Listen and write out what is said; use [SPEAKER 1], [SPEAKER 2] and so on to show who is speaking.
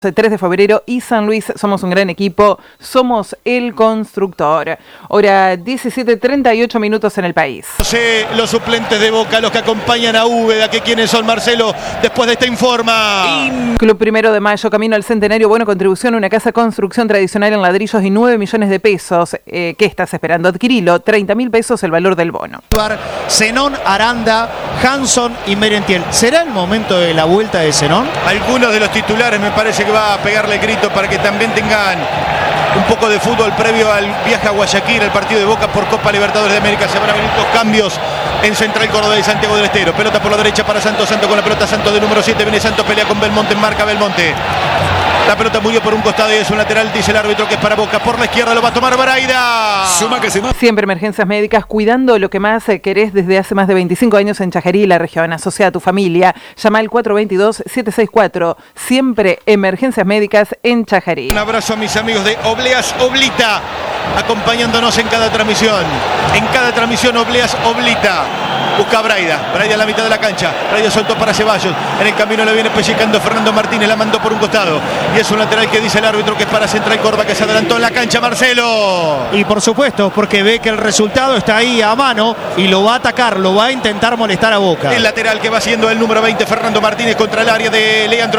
[SPEAKER 1] 3 de febrero y San Luis, somos un gran equipo, somos el constructor. Hora 17:38 minutos en el país.
[SPEAKER 2] Los suplentes de Boca, los que acompañan a Úbeda, que quiénes son, Marcelo, después de esta informa.
[SPEAKER 1] Club 1 de Mayo, camino al centenario, buena contribución, una casa construcción tradicional en ladrillos y 9 millones de pesos. ¿Qué estás esperando? Adquirilo, 30.000 pesos el valor del bono.
[SPEAKER 3] Zenón, Aranda, Hanson y Merentiel. ¿Será el momento de la vuelta de Zenón?
[SPEAKER 2] Algunos de los titulares me parece que va a pegarle grito para que también tengan un poco de fútbol previo al viaje a Guayaquil, el partido de Boca por Copa Libertadores de América. Se van a venir dos cambios en Central Córdoba y Santiago del Estero. Pelota por la derecha para Santos, Santos con la pelota, Santos de número 7, viene Santos, pelea con Belmonte, marca Belmonte. La pelota murió por un costado y es un lateral, dice el árbitro que es para Boca. Por la izquierda lo va a tomar Baraida.
[SPEAKER 1] Siempre emergencias médicas, cuidando lo que más querés desde hace más de 25 años en Chajarí y la región. Asocia a tu familia. Llama al 422-764. Siempre emergencias médicas en Chajarí.
[SPEAKER 2] Un abrazo a mis amigos de Obleas Oblita, acompañándonos en cada transmisión. En cada transmisión Obleas Oblita. Busca a Braida, Braida en la mitad de la cancha. Braida soltó para Ceballos. En el camino le viene pellizcando Fernando Martínez, la mandó por un costado. Y es un lateral que dice el árbitro que es para Central Córdoba, que se adelantó en la cancha, Marcelo.
[SPEAKER 3] Y por supuesto, porque ve que el resultado está ahí a mano y lo va a atacar, lo va a intentar molestar a Boca.
[SPEAKER 2] El lateral que va siendo el número 20, Fernando Martínez, contra el área de Leandro